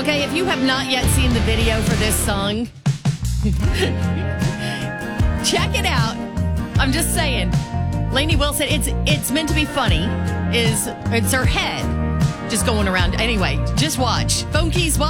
Okay, if you have not yet seen the video for this song, check it out. I'm just saying. Lainey Wilson, it's meant to be funny. It's her head just going around. Anyway, just watch. Phone Keys,